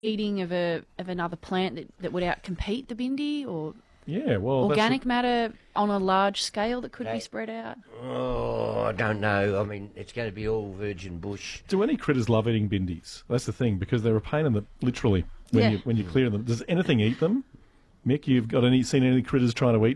eating of another plant that would outcompete the bindi, or Yeah, well, organic matter on a large scale that could be Hey. spread out? Oh, I don't know. I mean, it's going to be all virgin bush. do any critters love eating bindis? That's the thing, because they're a pain in the literally when Yeah. you clear them. Does anything eat them? Mick, you've got seen any critters trying to eat